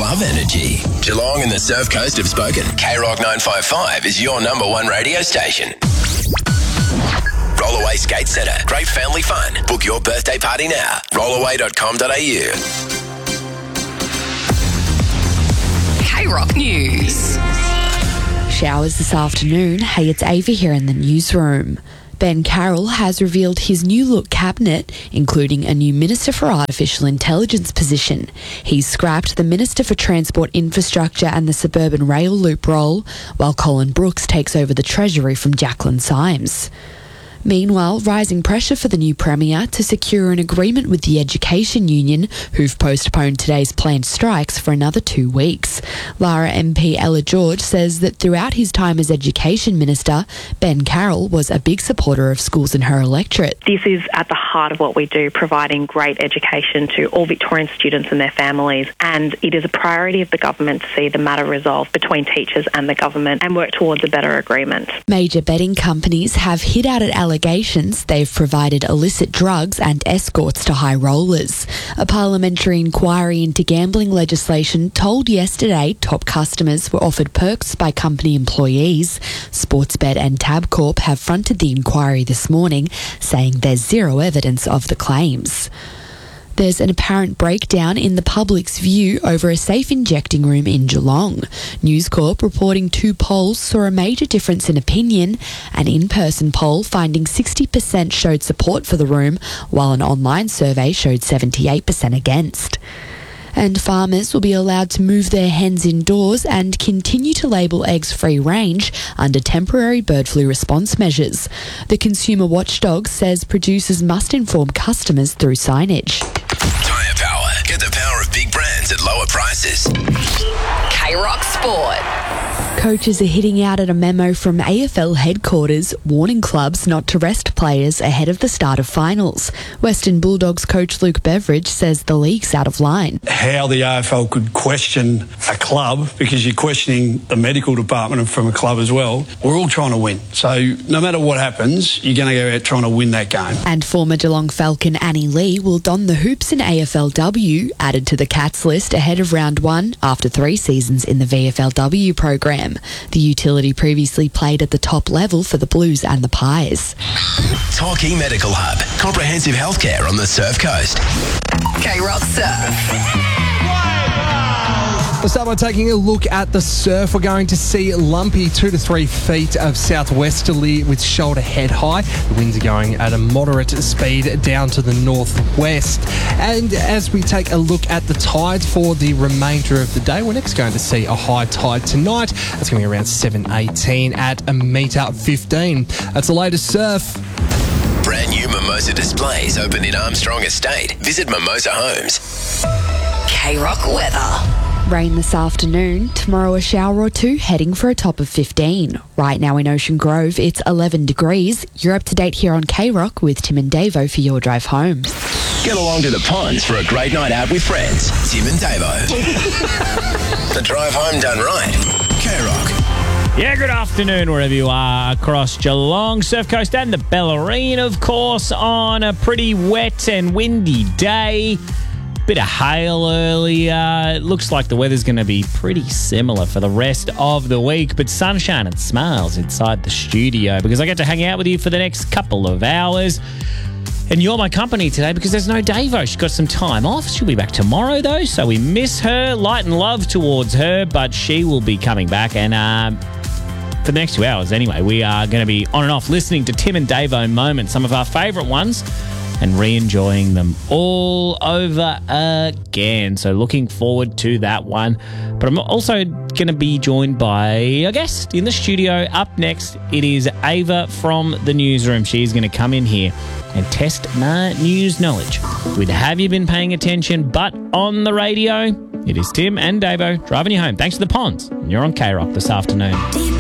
love energy. Geelong and the Surf Coast have spoken. K-Rock 955 is your number one radio station. Rollaway Skate Centre. Great family fun. Book your birthday party now. Rollaway.com.au. K-Rock News. Showers this afternoon. Hey, it's Ava here in the newsroom. Ben Carroll has revealed his new look cabinet, including a new Minister for Artificial Intelligence position. He's scrapped the Minister for Transport Infrastructure and the Suburban Rail Loop role, while Colin Brooks takes over the Treasury from Jacqueline Symes. Meanwhile, rising pressure for the new Premier to secure an agreement with the Education Union, who've postponed today's planned strikes for another 2 weeks. Lara MP Ella George says that throughout his time as Education Minister, Ben Carroll was a big supporter of schools in her electorate. This is at the heart of what we do, providing great education to all Victorian students and their families. And it is a priority of the government to see the matter resolved between teachers and the government and work towards a better agreement. Major betting companies have hit out at allegations they've provided illicit drugs and escorts to high rollers. A parliamentary inquiry into gambling legislation told yesterday top customers were offered perks by company employees. Sportsbet and Tabcorp have fronted the inquiry this morning, saying there's zero evidence of the claims. There's an apparent breakdown in the public's view over a safe injecting room in Geelong. News Corp reporting 2 polls saw a major difference in opinion. An in-person poll finding 60% showed support for the room, while an online survey showed 78% against. And farmers will be allowed to move their hens indoors and continue to label eggs free range under temporary bird flu response measures. The consumer watchdog says producers must inform customers through signage. Tyre Power. Get the power of big brands at lower prices. K-Rock Sport. Coaches are hitting out at a memo from AFL headquarters warning clubs not to rest players ahead of the start of finals. Western Bulldogs coach Luke Beveridge says the league's out of line. How the AFL could question a club, because you're questioning the medical department from a club as well. We're all trying to win. So no matter what happens, you're going to go out trying to win that game. And former Geelong Falcon Annie Lee will don the hoops in AFLW, added to the Cats list ahead of round 1 after 3 seasons in the VFLW program. The utility previously played at the top level for the Blues and the Pies. Torquay Medical Hub. Comprehensive healthcare on the Surf Coast. K-Rock Surf. We'll start by taking a look at the surf. We're going to see lumpy 2 to 3 feet of southwesterly with shoulder head high. The winds are going at a moderate speed down to the northwest. And as we take a look at the tides for the remainder of the day, we're next going to see a high tide tonight. That's going to be around 7:18 at 1.15 m. That's the latest surf. Brand new Mimosa displays open in Armstrong Estate. Visit Mimosa Homes. K-Rock weather. Rain this afternoon. Tomorrow a shower or 2, heading for a top of 15. Right now in Ocean Grove, it's 11 degrees. You're up to date here on K-Rock with Tim and Davo for your drive home. Get along to the ponds for a great night out with friends. Tim and Davo. The drive home done right. K-Rock. Yeah, good afternoon wherever you are across Geelong, Surf Coast and the Bellarine, of course, on a pretty wet and windy day. Bit of hail earlier. It looks like the weather's going to be pretty similar for the rest of the week, but sunshine and smiles inside the studio because I get to hang out with you for the next couple of hours. And you're my company today because there's no Davo. She's got some time off. She'll be back tomorrow, though, so we miss her. Light and love towards her, but she will be coming back. And for the next 2 hours, anyway, we are going to be on and off listening to Tim and Davo moments, some of our favourite ones, and re-enjoying them all over again. So looking forward to that one. But I'm also going to be joined by a guest in the studio. Up next, it is Ava from the newsroom. She's going to come in here and test my news knowledge with Have You Been Paying Attention? But on the radio, it is Tim and Davo driving you home. Thanks to the ponds. And you're on K-Rock this afternoon.